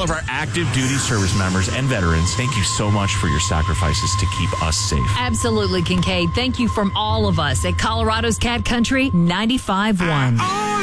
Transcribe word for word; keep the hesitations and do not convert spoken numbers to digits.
of our active duty service members and veterans, thank you so much for your sacrifices to keep us safe. Absolutely, Kincaid. Thank you from all of us at Colorado's Cat Country ninety-five point one.